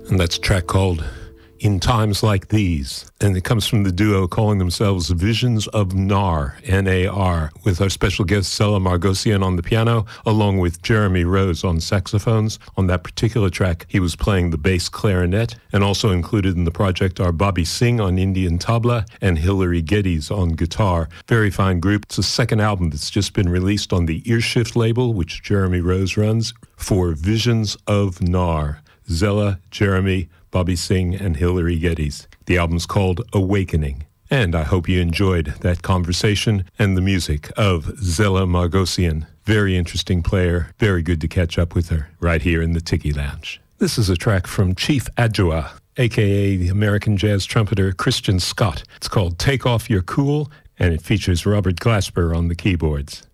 And that's a track called In Times Like These. And it comes from the duo calling themselves Visions of Nar, N-A-R, with our special guest Zella Margosian on the piano, along with Jeremy Rose on saxophones. On that particular track, he was playing the bass clarinet, and also included in the project are Bobby Singh on Indian tabla and Hilary Geddes on guitar. Very fine group. It's the second album that's just been released on the Earshift label, which Jeremy Rose runs, for Visions of Nar. Zella, Jeremy, Bobby Singh, and Hilary Geddes. The album's called Awakening. And I hope you enjoyed that conversation and the music of Zella Margosian. Very interesting player. Very good to catch up with her right here in the Tiki Lounge. This is a track from Chief Adjoa, a.k.a. the American jazz trumpeter Christian Scott. It's called Take Off Your Cool, and it features Robert Glasper on the keyboards.